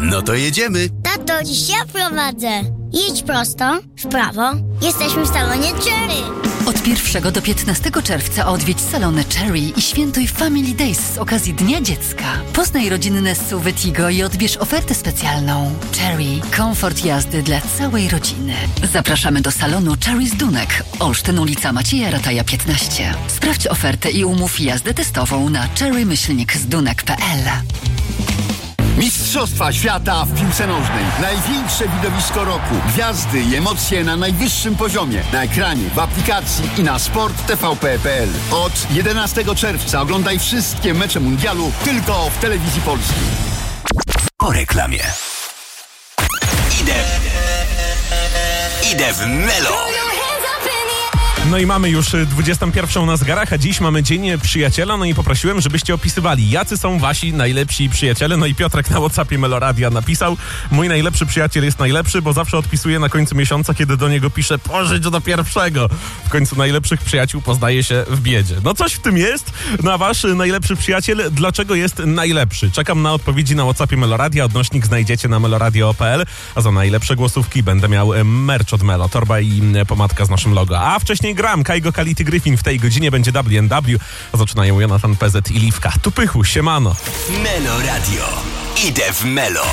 No to jedziemy. Tato, dziś ja prowadzę. Jedź prosto, w prawo. Jesteśmy w salonie Cherry. Od 1 do 15 czerwca odwiedź salony Cherry i świętuj Family Days z okazji Dnia Dziecka. Poznaj rodzinne SUV Tigo i odbierz ofertę specjalną. Cherry. Komfort jazdy dla całej rodziny. Zapraszamy do salonu Cherry z Dunek. Olsztyn, ulica Macieja Rataja 15. Sprawdź ofertę i umów jazdę testową na cherry-zdunek.pl. Mistrzostwa świata w piłce nożnej. Największe widowisko roku. Gwiazdy i emocje na najwyższym poziomie. Na ekranie, w aplikacji i na sport.tvp.pl. Od 11 czerwca oglądaj wszystkie mecze mundialu tylko w Telewizji Polskiej. Po reklamie. Idę w Melo. No i mamy już 21 na zegarach, a dziś mamy Dzień Przyjaciela, no i poprosiłem, żebyście opisywali, jacy są wasi najlepsi przyjaciele. No i Piotrek na WhatsAppie Meloradia napisał: mój najlepszy przyjaciel jest najlepszy, bo zawsze odpisuje na końcu miesiąca, kiedy do niego pisze pożycz do pierwszego. W końcu najlepszych przyjaciół poznaje się w biedzie. No coś w tym jest. Na wasz najlepszy przyjaciel, dlaczego jest najlepszy? Czekam na odpowiedzi na WhatsAppie Meloradia, odnośnik znajdziecie na meloradio.pl, a za najlepsze głosówki będę miał merch od Melo, torba i pomadka z naszym logo. A wcześniej gram Kaigo Kality Griffin, w tej godzinie będzie W&W, a zaczynają Jonathan PZ i Liwka. Tu pychu, siemano. Melo Radio. Idę w Melo.